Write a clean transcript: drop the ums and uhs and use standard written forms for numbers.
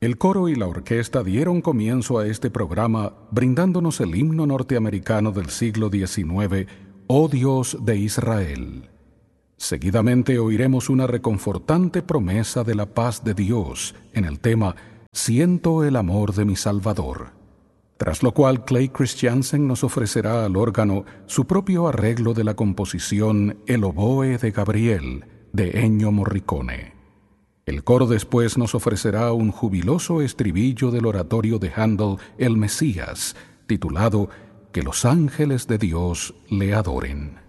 El coro y la orquesta dieron comienzo a este programa brindándonos el himno norteamericano del siglo XIX, Oh Dios de Israel. Seguidamente oiremos una reconfortante promesa de la paz de Dios en el tema Siento el amor de mi Salvador. Tras lo cual Clay Christiansen nos ofrecerá al órgano su propio arreglo de la composición El oboe de Gabriel de Ennio Morricone. El coro después nos ofrecerá un jubiloso estribillo del oratorio de Handel El Mesías, titulado Que los ángeles de Dios le adoren.